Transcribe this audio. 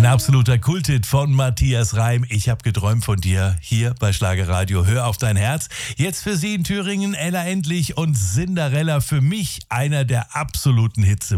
Ein absoluter Kulthit von Matthias Reim. Ich habe geträumt von dir hier bei Schlagerradio. Hör auf dein Herz. Jetzt für Sie in Thüringen Ella Endlich und Cinderella. Für mich einer der absoluten Hits.